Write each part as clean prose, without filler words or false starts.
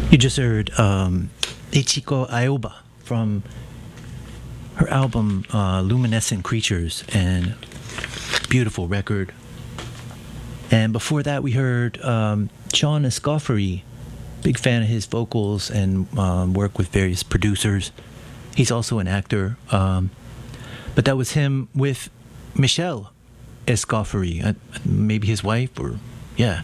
You just heard Ichiko Aoba from her album Luminescent Creatures, and beautiful record. And before that, we heard Sean Escoffery, big fan of his vocals and work with various producers. He's also an actor. But that was him with Michelle Escoffery, maybe his wife, or yeah.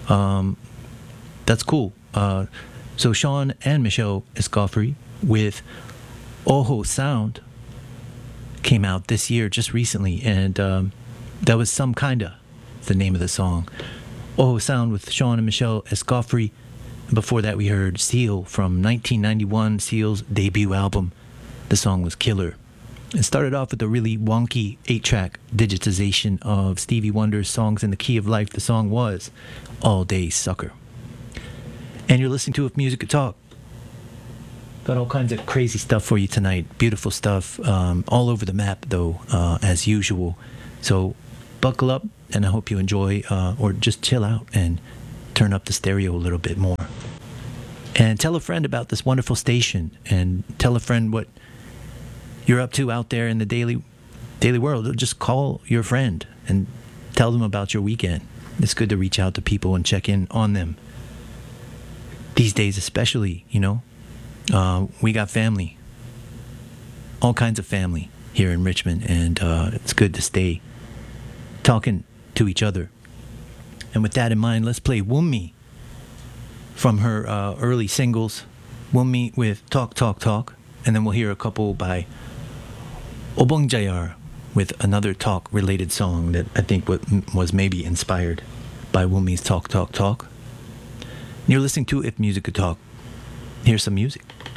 That's cool. So Sean and Michelle Escoffery with Oho Sound came out this year, just recently, and that was Some Kinda, the name of the song. Oho Sound with Sean and Michelle Escoffery. Before that, we heard Seal from 1991, Seal's debut album. The song was Killer. It started off with a really wonky 8-track digitization of Stevie Wonder's songs in the key of life. The song was All Day Sucker. And you're listening to If Music Could Talk. Got all kinds of crazy stuff for you tonight. Beautiful stuff. All over the map, though, as usual. So buckle up, and I hope you enjoy, or just chill out and turn up the stereo a little bit more. And tell a friend about this wonderful station, and tell a friend what you're up to out there in the daily world. Just call your friend and tell them about your weekend. It's good to reach out to people and check in on them. These days especially, you know, we got family, all kinds of family here in Richmond, and it's good to stay talking to each other. And with that in mind, let's play Wunmi from her early singles, Wunmi with Talk Talk Talk, and then we'll hear a couple by Obongjayar with another talk-related song that I think was maybe inspired by Wunmi's Talk Talk Talk. You're listening to If Music Could Talk. Here's some music.